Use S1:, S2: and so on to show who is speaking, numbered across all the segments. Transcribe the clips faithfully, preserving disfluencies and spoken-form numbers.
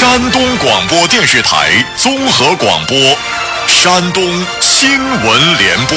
S1: 山东广播电视台综合广播，山东新闻联播。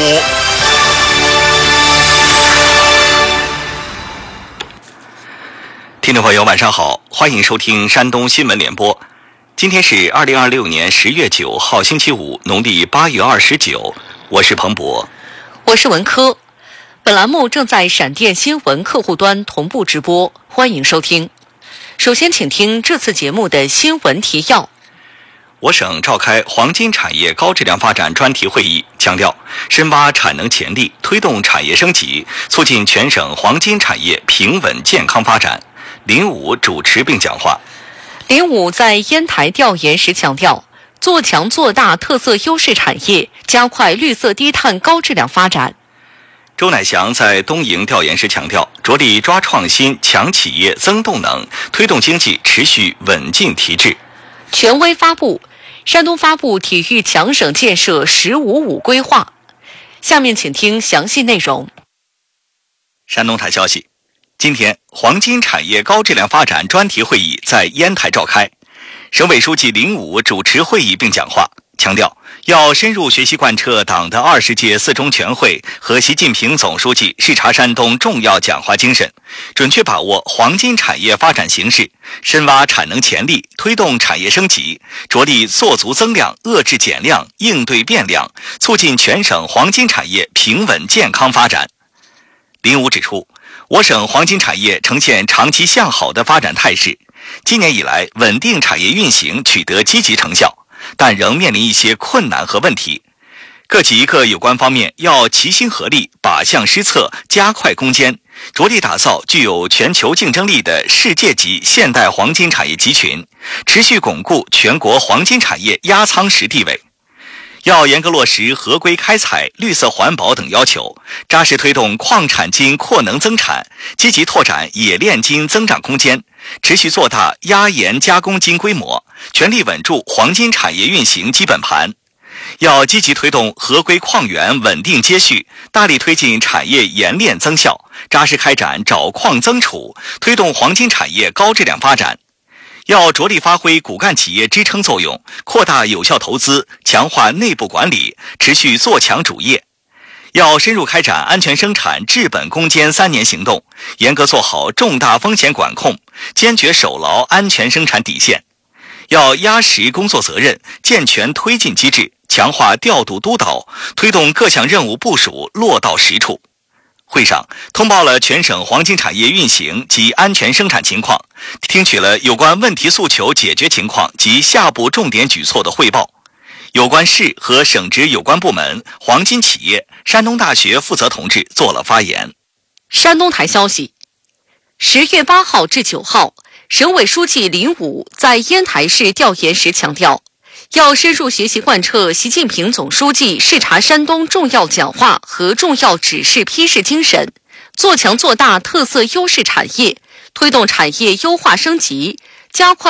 S2: 听众朋友晚上好，欢迎收听山东新闻联播。今天是二零二六年十月九号星期五，农历八月二十九，我是彭博，
S3: 我是文科。本栏目正在闪电新闻客户端同步直播，欢迎收听。首先请听这次节目的新闻提要。
S2: 我省召开黄金产业高质量发展专题会议，强调深挖产能潜力，推动产业升级，促进全省黄金产业平稳健康发展。林武主持并讲话。
S3: 林武在烟台调研时强调，做强做大特色优势产业，加快绿色低碳高质量发展。
S2: 周乃祥在东营调研时强调，着力抓创新、强企业、增动能，推动经济持续稳进提质。
S3: 权威发布，山东发布体育强省建设“十五五”规划。下面请听详细内容。
S2: 山东台消息，今天黄金产业高质量发展专题会议在烟台召开，省委书记林武主持会议并讲话，强调要深入学习贯彻党的二十届四中全会和习近平总书记视察山东重要讲话精神，准确把握黄金产业发展形势，深挖产能潜力，推动产业升级，着力做足增量、遏制减量、应对变量，促进全省黄金产业平稳健康发展。林武指出，我省黄金产业呈现长期向好的发展态势，今年以来稳定产业运行取得积极成效，但仍面临一些困难和问题，各级各有关方面要齐心合力，靶向施策，加快攻坚，着力打造具有全球竞争力的世界级现代黄金产业集群，持续巩固全国黄金产业压舱石地位。要严格落实合规开采、绿色环保等要求，扎实推动矿产金扩能增产，积极拓展冶炼金增长空间，持续做大压延加工金规模，全力稳住黄金产业运行基本盘。要积极推动合规矿源稳定接续，大力推进产业冶炼增效，扎实开展找矿增储，推动黄金产业高质量发展。要着力发挥骨干企业支撑作用，扩大有效投资，强化内部管理，持续做强主业。要深入开展安全生产治本攻坚三年行动，严格做好重大风险管控，坚决守牢安全生产底线。要压实工作责任，健全推进机制，强化调度督导，推动各项任务部署落到实处。会上通报了全省黄金产业运行及安全生产情况，听取了有关问题诉求解决情况及下步重点举措的汇报。有关市和省直有关部门、黄金企业、山东大学负责同志做了发言。
S3: 山东台消息，十月八号至九号，省委书记林武在烟台市调研时强调，要深入学习贯彻习近平总书记视察山东重要讲话和重要指示批示精神，做强做大特色优势产业，推动产业优化升级，加快